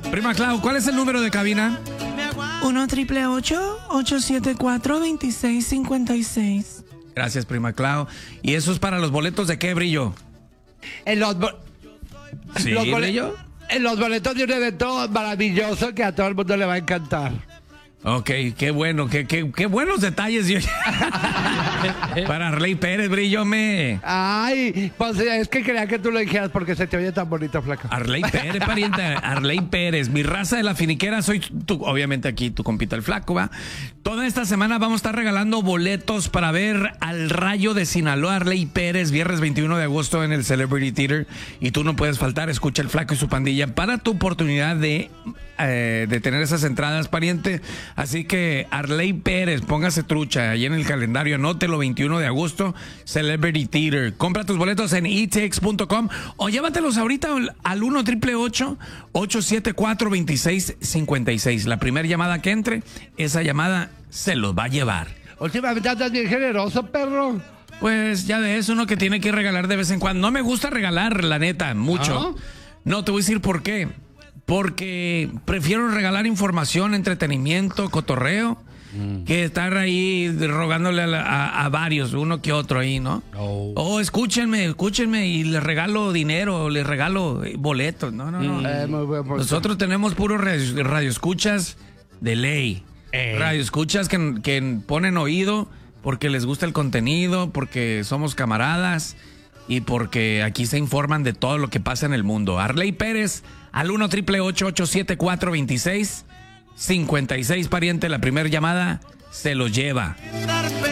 Prima Clau, ¿cuál es el número de cabina? 1-888-874-2656. Gracias, Prima Clau. ¿Y eso es para los boletos de qué, Brillo? ¿Sí, Brillo? En los boletos de un evento maravilloso que a todo el mundo le va a encantar. Ok, qué bueno, qué buenos detalles. Para Arley Pérez, Brillo, Ay, pues es que quería que tú lo dijeras porque se te oye tan bonito, flaca. Arley Pérez, pariente, Arley Pérez, mi raza de la finiquera, soy tú, obviamente aquí tu compita el flaco, ¿va? Toda esta semana vamos a estar regalando boletos para ver al Rayo de Sinaloa, Arley Pérez, viernes 21 de agosto en el Celebrity Theater, y tú no puedes faltar, escucha el flaco y su pandilla para tu oportunidad de tener esas entradas, pariente. Así que Arley Pérez, póngase trucha ahí en el calendario, anótelo, 21 de agosto, Celebrity Theater. Compra tus boletos en etix.com o llévatelos ahorita al 1-888-874-2656. La primera llamada que entre, esa llamada se los va a llevar. Últimamente andas bien generoso, perro. Pues ya ves, uno que tiene que regalar de vez en cuando. No me gusta regalar, la neta, mucho. No, te voy a decir por qué. Porque prefiero regalar información, entretenimiento, cotorreo, que estar ahí rogándole a varios, uno que otro ahí, ¿no? Oh, escúchenme y les regalo dinero, les regalo boletos. No. Nosotros tenemos puros radioescuchas de ley. Radioescuchas que ponen oído porque les gusta el contenido, porque somos camaradas y porque aquí se informan de todo lo que pasa en el mundo. Arley Pérez, al 1-888-874-2656, pariente, la primera llamada se los lleva.